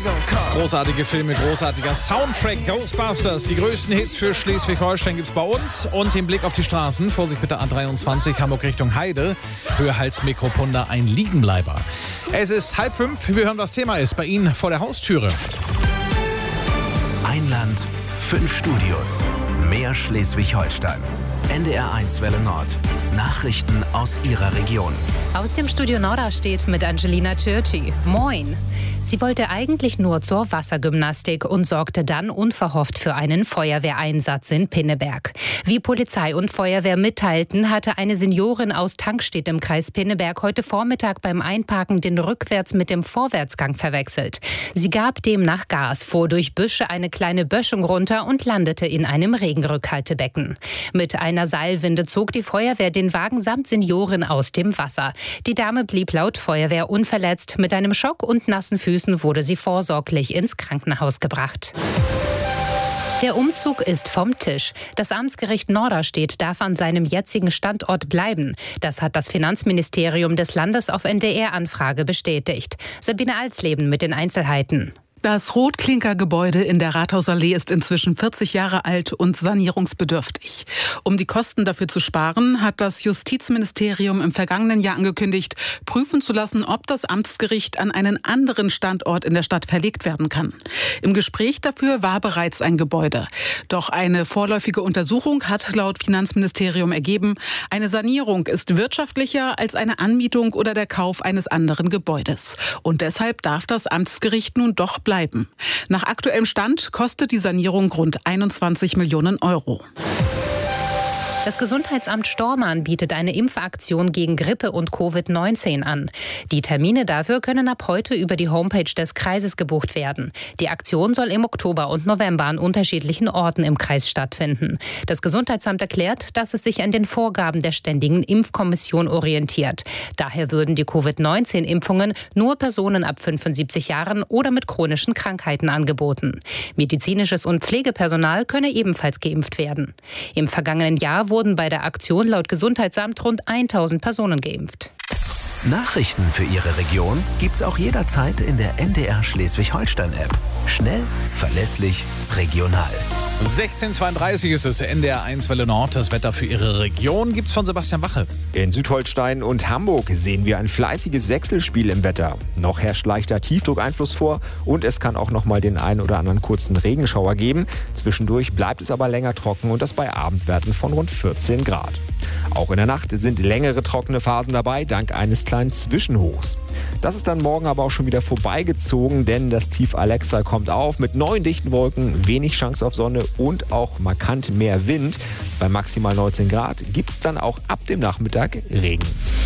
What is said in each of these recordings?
Großartige Filme, großartiger Soundtrack, Ghostbusters. Die größten Hits für Schleswig-Holstein gibt's bei uns. Und den Blick auf die Straßen. Vorsicht bitte A23, Hamburg Richtung Heide. Höhe Hals-Mikropunda, ein Liegenbleiber. Es ist 4:30. Wir hören, was Thema ist bei Ihnen vor der Haustüre. Ein Land, 5 Studios. Mehr Schleswig-Holstein. NDR1 Welle Nord. Nachrichten aus Ihrer Region. Aus dem Studio Norderstedt mit Angelina Türci. Moin. Sie wollte eigentlich nur zur Wassergymnastik und sorgte dann unverhofft für einen Feuerwehreinsatz in Pinneberg. Wie Polizei und Feuerwehr mitteilten, hatte eine Seniorin aus Tankstedt im Kreis Pinneberg heute Vormittag beim Einparken den Rückwärts mit dem Vorwärtsgang verwechselt. Sie gab demnach Gas, fuhr durch Büsche eine kleine Böschung runter und landete in einem Regenrückhaltebecken. Mit einer Seilwinde zog die Feuerwehr den Wagen samt Seniorin aus dem Wasser. Die Dame blieb laut Feuerwehr unverletzt. Mit einem Schock und nassen Füßen wurde sie vorsorglich ins Krankenhaus gebracht. Der Umzug ist vom Tisch. Das Amtsgericht Norderstedt darf an seinem jetzigen Standort bleiben. Das hat das Finanzministerium des Landes auf NDR-Anfrage bestätigt. Sabine Alsleben mit den Einzelheiten. Das Rotklinkergebäude in der Rathausallee ist inzwischen 40 Jahre alt und sanierungsbedürftig. Um die Kosten dafür zu sparen, hat das Justizministerium im vergangenen Jahr angekündigt, prüfen zu lassen, ob das Amtsgericht an einen anderen Standort in der Stadt verlegt werden kann. Im Gespräch dafür war bereits ein Gebäude. Doch eine vorläufige Untersuchung hat laut Finanzministerium ergeben, eine Sanierung ist wirtschaftlicher als eine Anmietung oder der Kauf eines anderen Gebäudes. Und deshalb darf das Amtsgericht nun doch bleiben. Nach aktuellem Stand kostet die Sanierung rund 21 Millionen Euro. Das Gesundheitsamt Stormarn bietet eine Impfaktion gegen Grippe und Covid-19 an. Die Termine dafür können ab heute über die Homepage des Kreises gebucht werden. Die Aktion soll im Oktober und November an unterschiedlichen Orten im Kreis stattfinden. Das Gesundheitsamt erklärt, dass es sich an den Vorgaben der Ständigen Impfkommission orientiert. Daher würden die Covid-19-Impfungen nur Personen ab 75 Jahren oder mit chronischen Krankheiten angeboten. Medizinisches und Pflegepersonal könne ebenfalls geimpft werden. Im vergangenen Jahr wurden bei der Aktion laut Gesundheitsamt rund 1000 Personen geimpft. Nachrichten für Ihre Region gibt's auch jederzeit in der NDR Schleswig-Holstein-App. Schnell, verlässlich, regional. 16:32 ist es, NDR1 Welle Nord. Das Wetter für Ihre Region gibt's von Sebastian Wache. In Südholstein und Hamburg sehen wir ein fleißiges Wechselspiel im Wetter. Noch herrscht leichter Tiefdruckeinfluss vor und es kann auch noch mal den einen oder anderen kurzen Regenschauer geben. Zwischendurch bleibt es aber länger trocken und das bei Abendwerten von rund 14 Grad. Auch in der Nacht sind längere trockene Phasen dabei, dank eines kleinen Zwischenhochs. Das ist dann morgen aber auch schon wieder vorbeigezogen, denn das Tief Alexa kommt auf mit neuen dichten Wolken, wenig Chance auf Sonne und auch markant mehr Wind. Bei maximal 19 Grad gibt es dann auch ab dem Nachmittag Regen.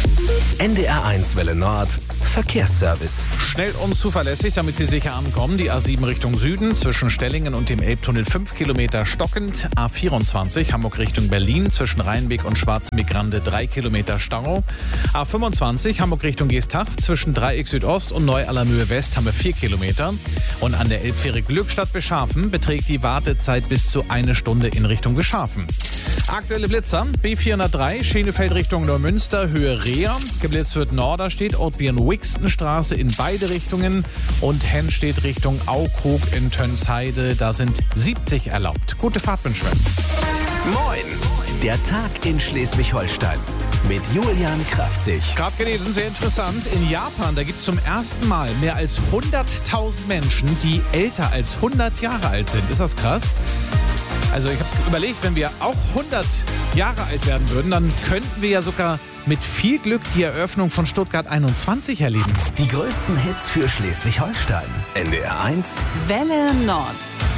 NDR1 Welle Nord, Verkehrsservice. Schnell und zuverlässig, damit Sie sicher ankommen. Die A7 Richtung Süden zwischen Stellingen und dem Elbtunnel 5 Kilometer stockend. A24 Hamburg Richtung Berlin zwischen Rheinweg und Schwarzmeer-Grande 3 Kilometer Stau. A25 Hamburg Richtung Geestach zwischen Dreieck Südost und Neu-Allermühe West haben wir 4 Kilometer. Und an der Elbfähre Glückstadt-Beschafen beträgt die Wartezeit bis zu 1 Stunde in Richtung Beschafen. Aktuelle Blitzer, B403, Schenefeld Richtung Neumünster, Höhe Reher. Geblitzt wird Norderstedt, Ortbieren-Wixtenstraße in beide Richtungen. Und Hennstedt Richtung Aukrug in Tönsheide, da sind 70 erlaubt. Gute Fahrt wünschen wir. Moin! Der Tag in Schleswig-Holstein mit Julian Kraftzig. Gerade gelesen, sehr interessant. In Japan, da gibt es zum ersten Mal mehr als 100.000 Menschen, die älter als 100 Jahre alt sind. Ist das krass? Also ich habe überlegt, wenn wir auch 100 Jahre alt werden würden, dann könnten wir ja sogar mit viel Glück die Eröffnung von Stuttgart 21 erleben. Die größten Hits für Schleswig-Holstein. NDR1 Welle Nord.